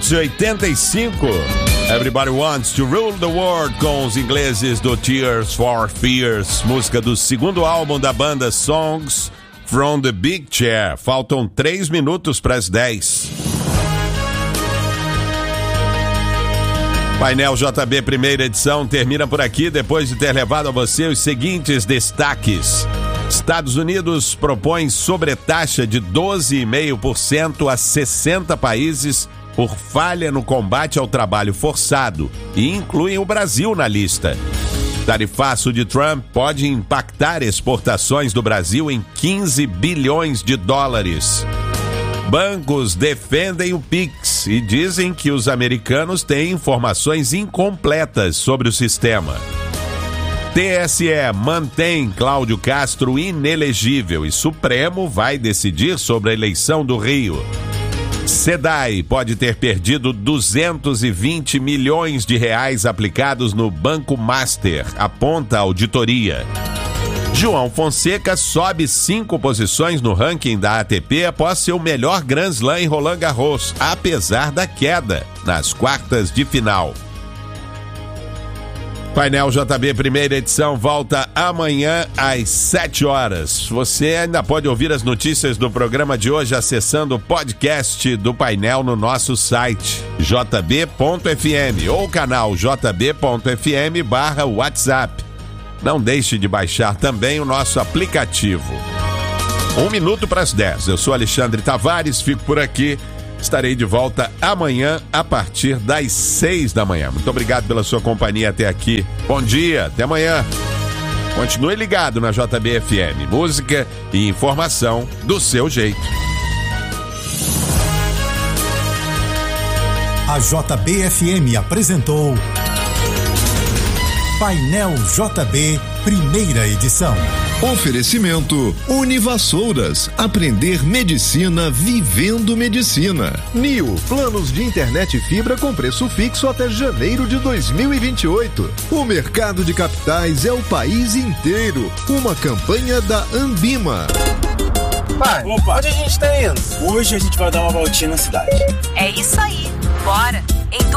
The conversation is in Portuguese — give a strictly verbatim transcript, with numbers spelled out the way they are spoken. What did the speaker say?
novecentos e oitenta e cinco. Everybody Wants to Rule the World com os ingleses do Tears for Fears, música do segundo álbum da banda Songs from the Big Chair. Faltam três minutos para as dez. Painel J B primeira edição termina por aqui depois de ter levado a você os seguintes destaques. Estados Unidos propõe sobretaxa de doze vírgula cinco por cento a sessenta países por falha no combate ao trabalho forçado e incluem o Brasil na lista. Tarifaço de Trump pode impactar exportações do Brasil em quinze bilhões de dólares. Bancos defendem o Pix e dizem que os americanos têm informações incompletas sobre o sistema. T S E mantém Cláudio Castro inelegível e Supremo vai decidir sobre a eleição do Rio. SEDAI pode ter perdido duzentos e vinte milhões de reais aplicados no Banco Master, aponta a auditoria. João Fonseca sobe cinco posições no ranking da A T P após ser o melhor Grand Slam em Roland Garros, apesar da queda nas quartas de final. Painel J B primeira edição volta amanhã às sete horas. Você ainda pode ouvir as notícias do programa de hoje acessando o podcast do Painel no nosso site j b ponto f m ou canal j b ponto f m barra WhatsApp. Não deixe de baixar também o nosso aplicativo. Um minuto para as dez. Eu sou Alexandre Tavares, fico por aqui. Estarei de volta amanhã a partir das seis da manhã. Muito obrigado pela sua companhia até aqui. Bom dia, até amanhã. Continue ligado na J B F M. Música e informação do seu jeito. A J B F M apresentou Painel J B, primeira edição. Oferecimento Univassouras. Aprender medicina vivendo medicina. Nil, planos de internet e fibra com preço fixo até janeiro de dois mil e vinte e oito. O mercado de capitais é o país inteiro. Uma campanha da Ambima. Pai, opa, onde a gente tá indo? Hoje a gente vai dar uma voltinha na cidade. É isso aí, bora!